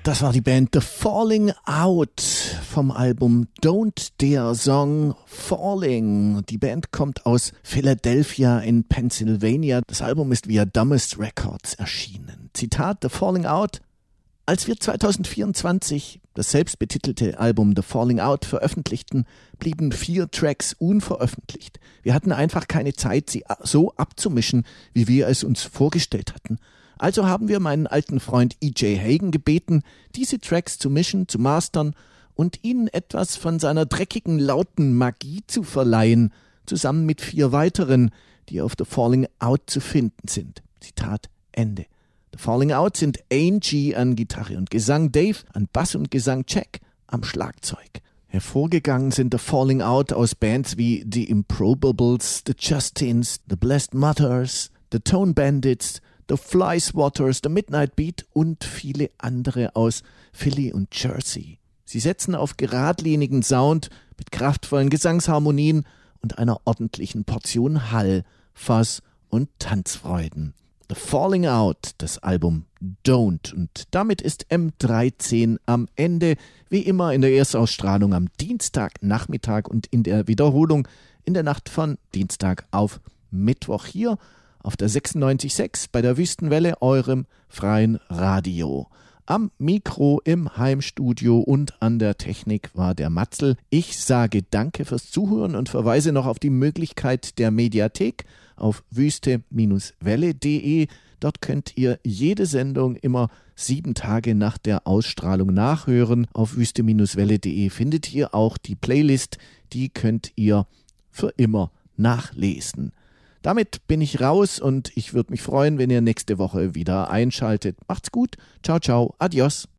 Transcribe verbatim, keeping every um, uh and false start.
Das war die Band The Falling Out vom Album Don't der Song Falling. Die Band kommt aus Philadelphia in Pennsylvania. Das Album ist via Dumbest Records erschienen. Zitat The Falling Out: Als wir zwanzig vierundzwanzig das selbstbetitelte Album The Falling Out veröffentlichten, blieben vier Tracks unveröffentlicht. Wir hatten einfach keine Zeit, sie so abzumischen, wie wir es uns vorgestellt hatten. Also haben wir meinen alten Freund E J Hagen gebeten, diese Tracks zu mischen, zu mastern und ihnen etwas von seiner dreckigen, lauten Magie zu verleihen, zusammen mit vier weiteren, die auf The Falling Out zu finden sind. Zitat Ende. The Falling Out sind Angie an Gitarre und Gesang, Dave an Bass und Gesang, Jack am Schlagzeug. Hervorgegangen sind The Falling Out aus Bands wie The Improbables, The Justins, The Blessed Mothers, The Tone Bandits, The Fly Swatters, The Midnight Beat und viele andere aus Philly und Jersey. Sie setzen auf geradlinigen Sound mit kraftvollen Gesangsharmonien und einer ordentlichen Portion Hall, Fuzz und Tanzfreuden. The Falling Out, das Album Don't. Und damit ist M dreizehn am Ende, wie immer in der Erstausstrahlung am Dienstagnachmittag und in der Wiederholung in der Nacht von Dienstag auf Mittwoch hier auf der sechsundneunzig Komma sechs bei der Wüstenwelle, eurem freien Radio. Am Mikro, im Heimstudio und an der Technik war der Matzel. Ich sage danke fürs Zuhören und verweise noch auf die Möglichkeit der Mediathek auf wüste Welle punkt de. Dort könnt ihr jede Sendung immer sieben Tage nach der Ausstrahlung nachhören. Auf wüste Welle punkt de findet ihr auch die Playlist, die könnt ihr für immer nachlesen. Damit bin ich raus und ich würde mich freuen, wenn ihr nächste Woche wieder einschaltet. Macht's gut. Ciao, ciao. Adios.